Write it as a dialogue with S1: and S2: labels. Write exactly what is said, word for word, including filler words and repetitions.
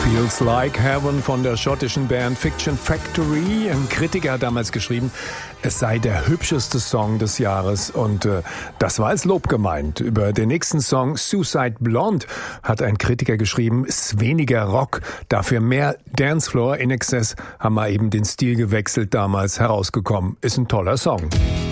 S1: Feels Like Heaven von der schottischen Band Fiction Factory. Ein Kritiker hat damals geschrieben, es sei der hübscheste Song des Jahres und äh, das war als Lob gemeint. Über den nächsten Song Suicide Blonde hat ein Kritiker geschrieben, ist weniger Rock, dafür mehr Dancefloor. In Excess haben wir eben den Stil gewechselt, damals herausgekommen. Ist ein toller Song.